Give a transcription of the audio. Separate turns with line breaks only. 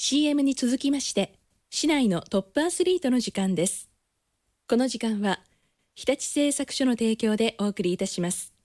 CM に続きまして、市内のトップアスリートの時間です。この時間は、日立製作所の提供でお送りいたします。